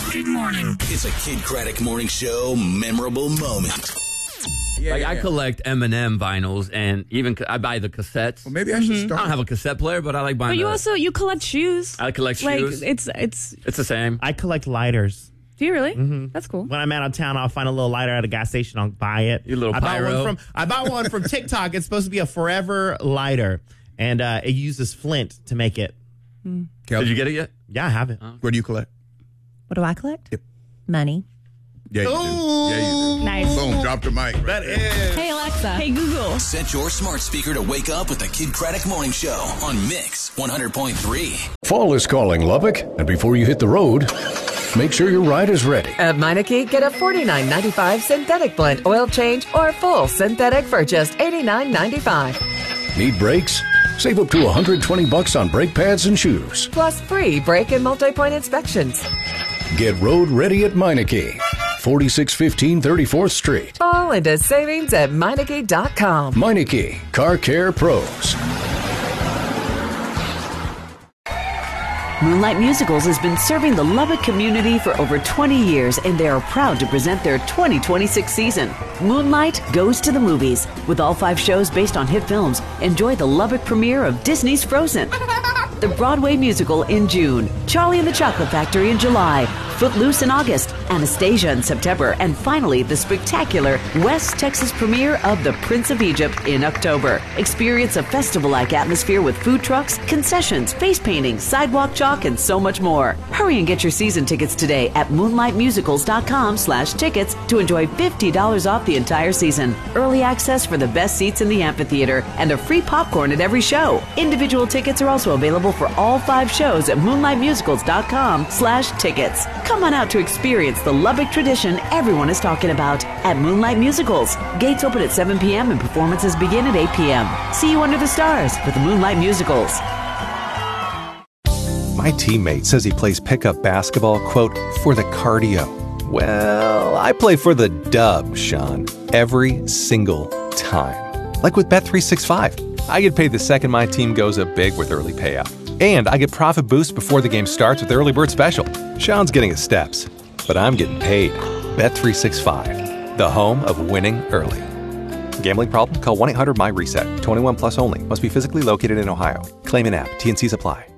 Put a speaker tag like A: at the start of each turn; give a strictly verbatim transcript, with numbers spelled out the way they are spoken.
A: Good morning. It's a Kid Craddock Morning Show memorable moment.
B: Yeah,
C: like
B: yeah,
C: I
B: yeah.
C: collect M and M vinyls, and even I buy the cassettes.
B: Well, maybe I should
C: I
B: start.
C: don't have a cassette player, but I like buying.
D: But you
C: the-
D: also you collect shoes.
C: I collect
D: like
C: shoes.
D: it's it's.
C: It's the same.
E: I collect lighters.
D: Do you really? Mm-hmm. That's cool.
E: When I'm out of town, I'll find a little lighter at a gas station. I'll buy it.
C: You little
E: I bought
C: pyro.
E: one from I bought one from TikTok. It's supposed to be a forever lighter, and uh, it uses flint to make it.
C: Did you get it yet?
E: Yeah, I have it.
B: What do you collect?
F: What do I collect?
B: Yep.
F: Money.
B: Yeah, you do. Yeah, you do.
D: Nice.
B: Boom, drop the mic.
E: That is.
F: Hey, Alexa.
D: Hey Google.
A: Set your smart speaker to wake up with the Kid Craddock Morning Show on Mix one hundred point three.
G: Fall is calling, Lubbock, and before you hit the road, make sure your ride is ready.
H: At Meineke, get a forty-nine ninety-five synthetic blend oil change or full synthetic for just eighty-nine ninety-five.
G: Need brakes? Save up to one hundred twenty bucks on brake pads and shoes.
H: Plus free brake and multi-point inspections.
G: Get road ready at Meineke, forty-six fifteen thirty-fourth Street.
H: Fall into savings at Meineke dot com.
G: Meineke, Car Care Pros.
I: Moonlight Musicals has been serving the Lubbock community for over twenty years, and they are proud to present their twenty twenty-six season. Moonlight Goes to the Movies. With all five shows based on hit films, enjoy the Lubbock premiere of Disney's Frozen, the Broadway musical in June, Charlie and the Chocolate Factory in July, Footloose in August, Anastasia in September, and finally the spectacular West Texas premiere of The Prince of Egypt in October. Experience a festival-like atmosphere with food trucks, concessions, face painting, sidewalk chalk, and so much more. Hurry and get your season tickets today at moonlightmusicals.com slash tickets to enjoy fifty dollars off the entire season, early access for the best seats in the amphitheater, and a free popcorn at every show. Individual tickets are also available for all five shows at moonlightmusicals.com slash tickets. Come on out to experience the Lubbock tradition everyone is talking about at Moonlight Musicals. Gates open at seven p.m. and performances begin at eight p.m. See you under the stars with the Moonlight Musicals.
J: My teammate says he plays pickup basketball, quote, for the cardio. Well, I play for the dub, Sean, every single time. Like with Bet three sixty-five. I get paid the second my team goes up big with early payout. And I get profit boost before the game starts with the early bird special. Sean's getting his steps, but I'm getting paid. Bet three sixty-five, the home of winning early. Gambling problem? Call one eight hundred M Y RESET. twenty-one plus only. Must be physically located in Ohio. Claim in app. T N Cs apply.